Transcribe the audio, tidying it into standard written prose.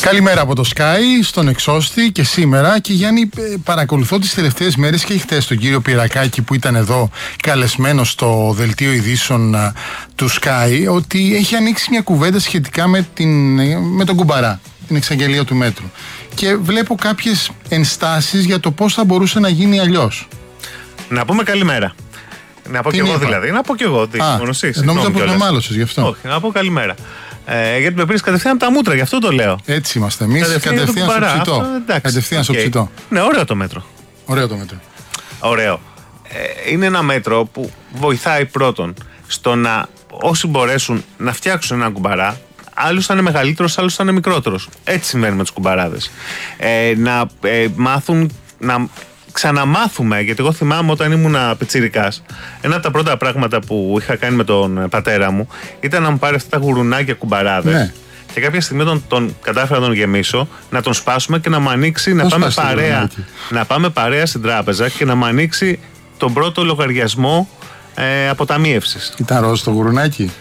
Καλημέρα από το Sky, στον Εξώστη και σήμερα. Και Γιάννη, παρακολουθώ τις τελευταίες μέρες και χθες τον κύριο Πυρακάκη που ήταν εδώ καλεσμένος στο δελτίο ειδήσεων του Sky, ότι έχει ανοίξει μια κουβέντα σχετικά με τον Κουμπαρά, την εξαγγελία του μέτρου. Και βλέπω κάποιες ενστάσεις για το πώς θα μπορούσε να γίνει αλλιώς. Να πούμε καλημέρα. Να πω κι εγώ δηλαδή. Να πω κι εγώ. Νόμιζα πως με μάλωσες γι' αυτό. Όχι, να πω καλημέρα. Γιατί με πήρες κατευθείαν από τα μούτρα, γι' αυτό το λέω. Έτσι είμαστε εμείς. Κατευθείαν στο ψητό. Κατευθείαν στο ψητό. Ναι, ωραίο το μέτρο. Ωραίο το μέτρο. Ωραίο. Είναι ένα μέτρο που βοηθάει πρώτον στο να όσοι μπορέσουν να φτιάξουν έναν κουμπαρά. Άλλος θα είναι μεγαλύτερος, άλλος θα είναι μικρότερος. Έτσι συμβαίνει με τους κουμπαράδες. Να μάθουν να ξαναμάθουμε, γιατί εγώ θυμάμαι όταν ήμουν πιτσιρικάς, ένα από τα πρώτα πράγματα που είχα κάνει με τον πατέρα μου ήταν να μου πάρει αυτά τα γουρουνάκια κουμπαράδες. Ναι. Και κάποια στιγμή τον κατάφερα να τον γεμίσω, να τον σπάσουμε και να μου ανοίξει, να πάμε παρέα στην τράπεζα και να μου ανοίξει τον πρώτο λογαριασμό αποταμίευσης. Ήταν ροζ το γουρουνάκι.